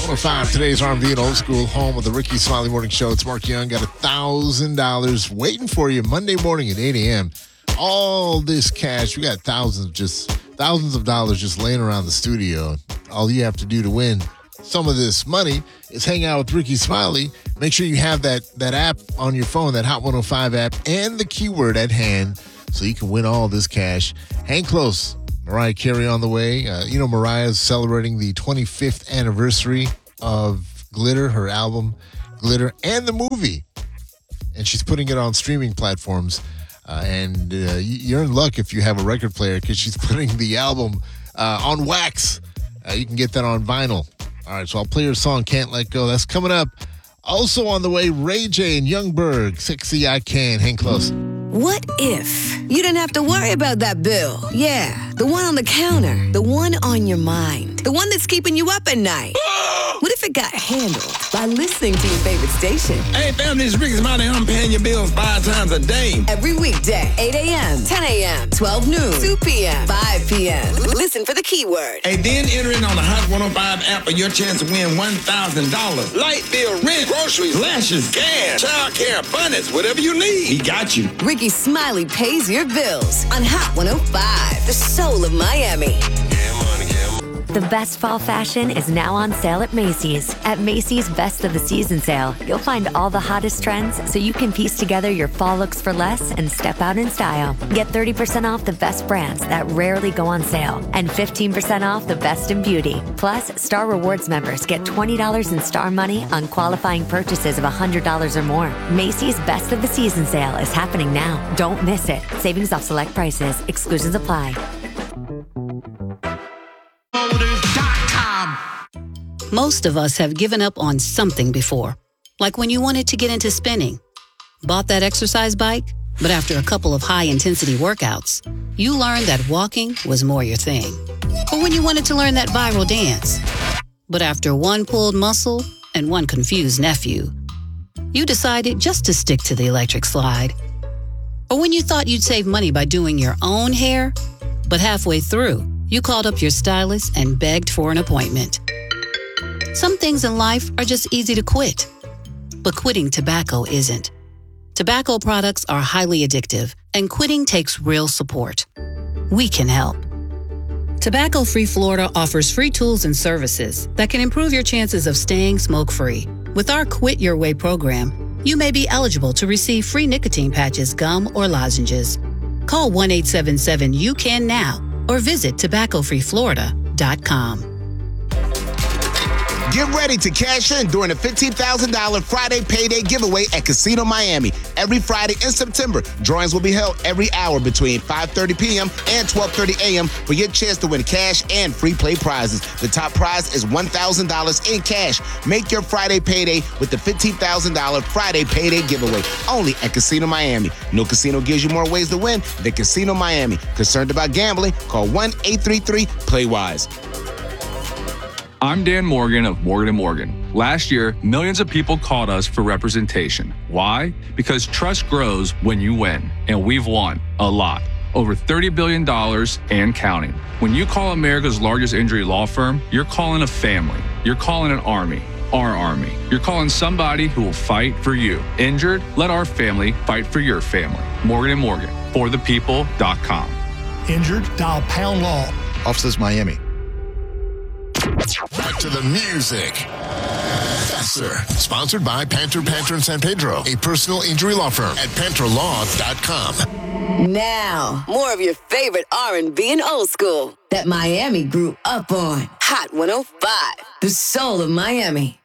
105, today's R&B and Old School, home of the Ricky Smiley Morning Show. It's Mark Young, got $1,000 waiting for you Monday morning at 8 a.m. All this cash, we got thousands of dollars just laying around the studio. All you have to do to win some of this money is hang out with Ricky Smiley. Make sure you have that app on your phone, that Hot 105 app, and the keyword at hand so you can win all this cash. Hang close. Mariah Carey on the way. Mariah's celebrating the 25th anniversary of Glitter, her album Glitter, and the movie. And she's putting it on streaming platforms. And you're in luck if you have a record player because she's putting the album on wax. You can get that on vinyl. All right, so I'll play her song, Can't Let Go. That's coming up. Also on the way, Ray J and Youngberg, Sexy I Can. Hang close. What if you didn't have to worry about that bill? Yeah, the one on the counter, the one on your mind, the one that's keeping you up at night. What if it got handled by listening to your favorite station? Hey, family, it's Ricky Smiley. I'm paying your bills 5 times a day. Every weekday, 8 a.m., 10 a.m., 12 noon, 2 p.m., 5 p.m. Listen for the keyword. And then enter it on the Hot 105 app for your chance to win $1,000. Light bill, rent, groceries, lashes, gas, child care, abundance, whatever you need. He got you. Ricky Smiley pays your bills on Hot 105, the soul of Miami. The best fall fashion is now on sale at Macy's. At Macy's Best of the Season sale, you'll find all the hottest trends so you can piece together your fall looks for less and step out in style. Get 30% off the best brands that rarely go on sale and 15% off the best in beauty. Plus, Star Rewards members get $20 in Star money on qualifying purchases of $100 or more. Macy's Best of the Season sale is happening now. Don't miss it. Savings off select prices. Exclusions apply. Most of us have given up on something before, like when you wanted to get into spinning. Bought that exercise bike, but after a couple of high-intensity workouts, you learned that walking was more your thing. Or when you wanted to learn that viral dance, but after one pulled muscle and one confused nephew, you decided just to stick to the electric slide. Or when you thought you'd save money by doing your own hair, but halfway through, you called up your stylist and begged for an appointment. Some things in life are just easy to quit, but quitting tobacco isn't. Tobacco products are highly addictive, and quitting takes real support. We can help. Tobacco Free Florida offers free tools and services that can improve your chances of staying smoke-free. With our Quit Your Way program, you may be eligible to receive free nicotine patches, gum, or lozenges. Call 1-877-YOU-CAN now or visit tobaccofreeflorida.com. Get ready to cash in during the $15,000 Friday Payday giveaway at Casino Miami. Every Friday in September, drawings will be held every hour between 5:30 p.m. and 12:30 a.m. for your chance to win cash and free play prizes. The top prize is $1,000 in cash. Make your Friday Payday with the $15,000 Friday Payday giveaway only at Casino Miami. No casino gives you more ways to win than Casino Miami. Concerned about gambling? Call 1-833-PLAY-WISE. I'm Dan Morgan of Morgan & Morgan. Last year, millions of people called us for representation. Why? Because trust grows when you win, and we've won a lot. Over $30 billion and counting. When you call America's largest injury law firm, you're calling a family. You're calling an army. Our army. You're calling somebody who will fight for you. Injured? Let our family fight for your family. Morgan & Morgan. ForThePeople.com. Injured? Dial Pound Law. Offices Miami. Back to the music. Faster. Sponsored by Panther and San Pedro, a personal injury law firm at PantherLaw.com. Now, more of your favorite R&B and old school that Miami grew up on. Hot 105, the soul of Miami.